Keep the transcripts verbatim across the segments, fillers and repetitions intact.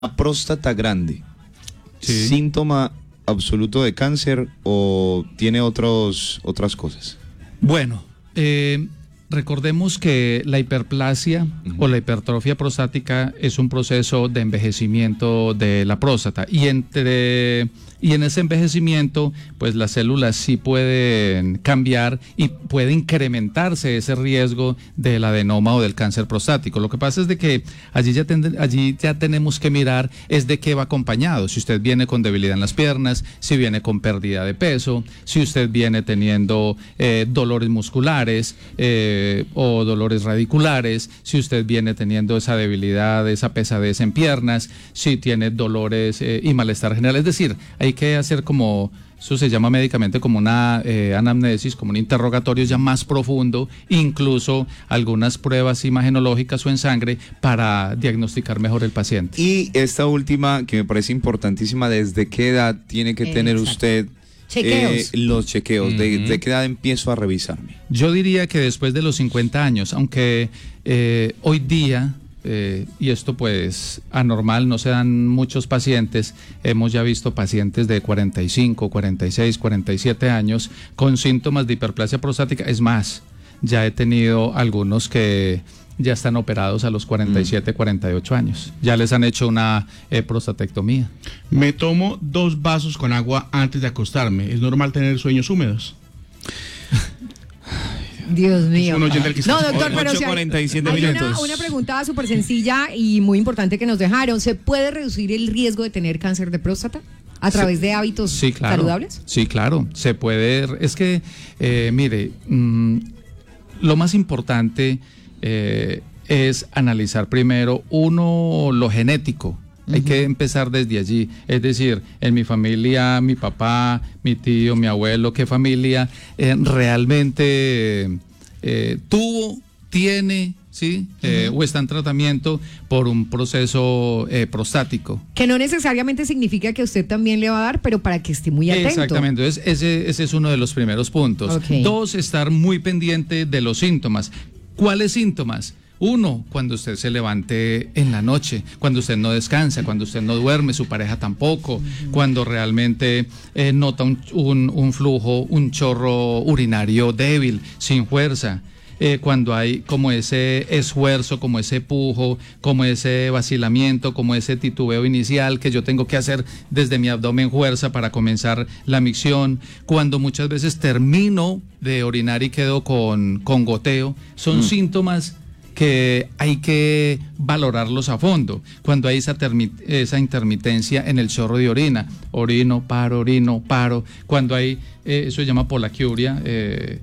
próstata grande, Sí. ¿síntoma absoluto de cáncer o tiene otros, otras cosas? Bueno, eh, recordemos que la hiperplasia Uh-huh. o la hipertrofia prostática es un proceso de envejecimiento de la próstata y entre y en ese envejecimiento pues las células sí pueden cambiar y puede incrementarse ese riesgo del adenoma o del cáncer prostático. Lo que pasa es de que allí ya, ten, allí ya tenemos que mirar es de qué va acompañado. Si usted viene con debilidad en las piernas, si viene con pérdida de peso, si usted viene teniendo eh, dolores musculares eh, o dolores radiculares, si usted viene teniendo esa debilidad, esa pesadez en piernas, si tiene dolores eh, y malestar general. Es decir, hay que hacer como, eso se llama médicamente como una eh, anamnesis, como un interrogatorio ya más profundo, incluso algunas pruebas imagenológicas o en sangre para diagnosticar mejor el paciente. Y esta última, que me parece importantísima, ¿desde qué edad tiene que tener Exacto. usted Chequeos. eh, los chequeos? ¿De, Ujú. de qué edad empiezo a revisarme? Yo diría que después de los cincuenta años, aunque eh, hoy día, eh, y esto pues anormal, no se dan muchos pacientes, hemos ya visto pacientes de cuarenta y cinco, cuarenta y seis, cuarenta y siete años con síntomas de hiperplasia prostática. Es más, ya he tenido algunos que ya están operados a los cuarenta y siete, cuarenta y ocho años. Ya les han hecho una eh, prostatectomía. Me tomo dos vasos con agua antes de acostarme. ¿Es normal tener sueños húmedos? Dios mío. un oyente al que está- No, doctor, ocho pero si hay, cuarenta y siete hay una, minutos. una pregunta súper sencilla y muy importante que nos dejaron. ¿Se puede reducir el riesgo de tener cáncer de próstata a través de hábitos Sí, claro. saludables? Sí, claro, se puede. Es que, eh, mire, mm, lo más importante eh, es analizar primero, uno, lo genético. Hay que empezar desde allí. Es decir, en mi familia, mi papá, mi tío, mi abuelo, qué familia eh, realmente eh, tuvo, tiene, ¿sí? Eh, o está en tratamiento por un proceso eh, prostático. Que no necesariamente significa que usted también le va a dar, pero para que esté muy atento. Exactamente, entonces ese, ese es uno de los primeros puntos. Ok. Dos, estar muy pendiente de los síntomas. ¿Cuáles síntomas? Uno, cuando usted se levante en la noche, cuando usted no descansa, cuando usted no duerme, su pareja tampoco, uh-huh. Cuando realmente eh, nota un, un, un flujo, un chorro urinario débil, sin fuerza. Eh, cuando hay como ese esfuerzo, como ese pujo, como ese vacilamiento, como ese titubeo inicial que yo tengo que hacer desde mi abdomen fuerza para comenzar la micción, cuando muchas veces termino de orinar y quedo con, con goteo, son mm. síntomas que hay que valorarlos a fondo. Cuando hay esa, termi- esa intermitencia en el chorro de orina, orino, paro, orino, paro, cuando hay, eh, eso se llama polaquiuria, eh,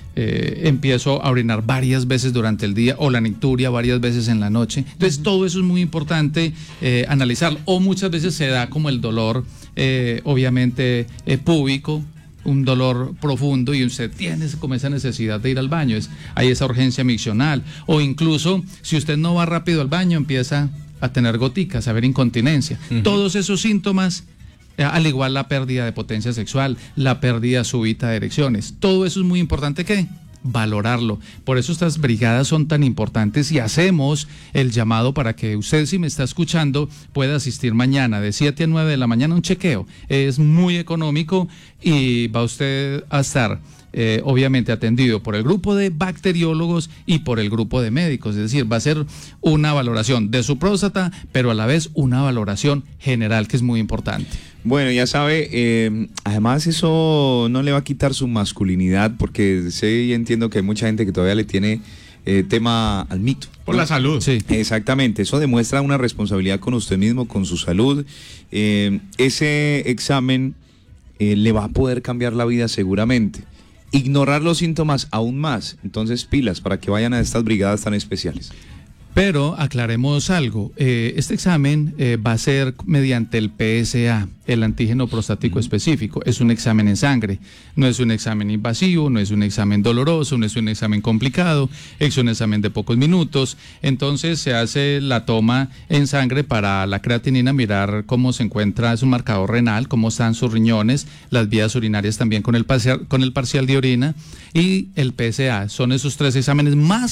Eh, empiezo a orinar varias veces durante el día o la nicturia varias veces en la noche. Entonces uh-huh. todo eso es muy importante eh, analizarlo. O muchas veces se da como el dolor eh, obviamente eh, púbico, un dolor profundo y usted tiene como esa necesidad de ir al baño, es, hay esa urgencia miccional. O incluso si usted no va rápido al baño empieza a tener goticas, a ver incontinencia. Uh-huh. Todos esos síntomas, al igual la pérdida de potencia sexual, la pérdida súbita de erecciones, todo eso es muy importante que valorarlo. Por eso estas brigadas son tan importantes y hacemos el llamado para que usted, si me está escuchando, pueda asistir mañana de siete a nueve de la mañana a un chequeo. Es muy económico y va usted a estar Eh, obviamente atendido por el grupo de bacteriólogos y por el grupo de médicos, es decir, va a ser una valoración de su próstata, pero a la vez una valoración general que es muy importante. Bueno, ya sabe, eh, además eso no le va a quitar su masculinidad, porque sé y entiendo que hay mucha gente que todavía le tiene eh, tema al mito. Por la salud. Sí. Exactamente, eso demuestra una responsabilidad con usted mismo, con su salud. Eh, ese examen eh, le va a poder cambiar la vida seguramente. Ignorar los síntomas aún más, entonces pilas para que vayan a estas brigadas tan especiales. Pero aclaremos algo, eh, este examen eh, va a ser mediante el P S A, el antígeno prostático uh-huh. específico, es un examen en sangre, no es un examen invasivo, no es un examen doloroso, no es un examen complicado, es un examen de pocos minutos, entonces se hace la toma en sangre para la creatinina, mirar cómo se encuentra su marcador renal, cómo están sus riñones, las vías urinarias también con el parcial, con el parcial de orina y el P S A, son esos tres exámenes más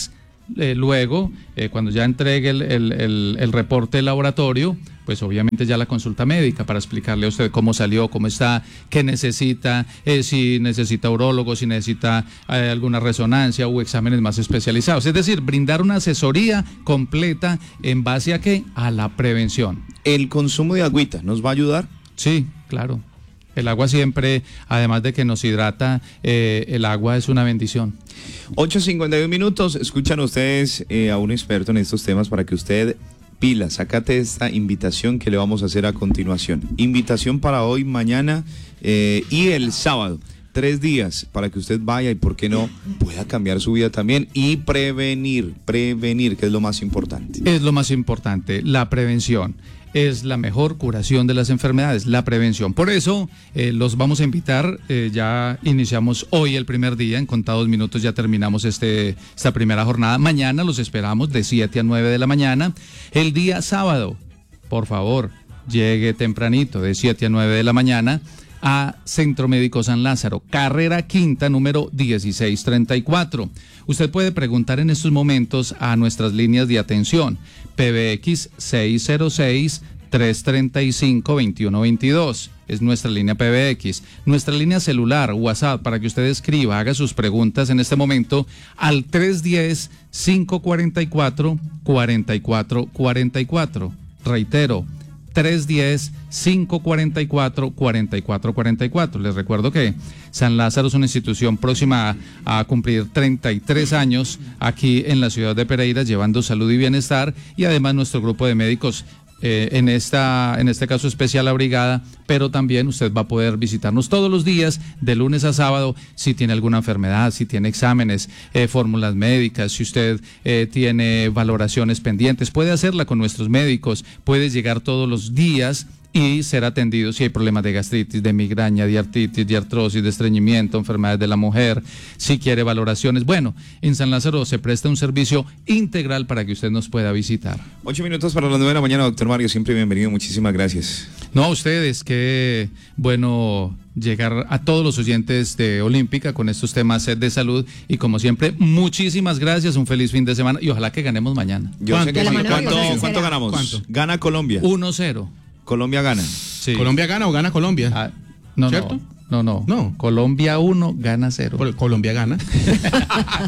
eh, luego, eh, cuando ya entregue el, el, el, el reporte del laboratorio, pues obviamente ya la consulta médica para explicarle a usted cómo salió, cómo está, qué necesita, eh, si necesita urólogo, si necesita eh, alguna resonancia u exámenes más especializados. Es decir, brindar una asesoría completa en base a qué, a la prevención. ¿El consumo de agüita nos va a ayudar? Sí, claro. El agua siempre, además de que nos hidrata, eh, el agua es una bendición. ocho cincuenta y uno minutos, escuchan ustedes eh, a un experto en estos temas para que usted pila, sácate esta invitación que le vamos a hacer a continuación. Invitación para hoy, mañana eh, y el sábado. Tres días para que usted vaya y, ¿por qué no?, pueda cambiar su vida también y prevenir, prevenir, que es lo más importante. Es lo más importante, la prevención. Es la mejor curación de las enfermedades, la prevención. Por eso eh, los vamos a invitar, eh, ya iniciamos hoy el primer día, en contados minutos ya terminamos este, esta primera jornada. Mañana los esperamos de siete a nueve de la mañana. El día sábado, por favor, llegue tempranito, de siete a nueve de la mañana, a Centro Médico San Lázaro, carrera quinta, número dieciséis treinta y cuatro. Usted puede preguntar en estos momentos a nuestras líneas de atención, P B X seis cero seis, tres tres cinco, dos uno dos dos, es nuestra línea P B X. Nuestra línea celular, WhatsApp, para que usted escriba, haga sus preguntas en este momento al tres uno cero, cinco cuatro cuatro, cuatro cuatro cuatro cuatro. Reitero, tres uno cero, cinco cuatro cuatro, cuatro cuatro cuatro cuatro. Les recuerdo que San Lázaro es una institución próxima a, a cumplir treinta y tres años aquí en la ciudad de Pereira, llevando salud y bienestar, y además nuestro grupo de médicos, eh, en esta, en este caso especial la brigada, pero también usted va a poder visitarnos todos los días, de lunes a sábado, si tiene alguna enfermedad, si tiene exámenes, eh, fórmulas médicas, si usted eh, tiene valoraciones pendientes, puede hacerla con nuestros médicos, puede llegar todos los días y ser atendido si hay problemas de gastritis, de migraña, de artritis, de artrosis, de estreñimiento, enfermedades de la mujer, si quiere valoraciones. Bueno, en San Lázaro se presta un servicio integral para que usted nos pueda visitar. Ocho minutos para las nueve de la mañana, doctor Mario, siempre bienvenido, muchísimas gracias. No, a ustedes, qué bueno llegar a todos los oyentes de Olímpica con estos temas de salud, y como siempre, muchísimas gracias, un feliz fin de semana y ojalá que ganemos mañana. Yo sé que sí. mano ¿Cuánto, de Dios, ¿Cuánto será. ganamos? ¿Cuánto? Gana Colombia. uno cero. Colombia gana. Sí. ¿Colombia gana o gana Colombia? Ah, no, ¿Cierto? no, no, no, No. Colombia uno, gana cero. Colombia gana.